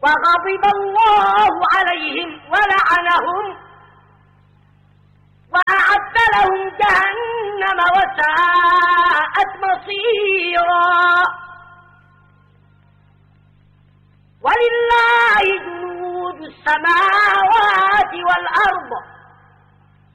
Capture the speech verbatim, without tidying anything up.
وغضب الله عليهم ولعنهم وأعد لهم جهنم وساءت مصيرا ولله جنود السماوات والأرض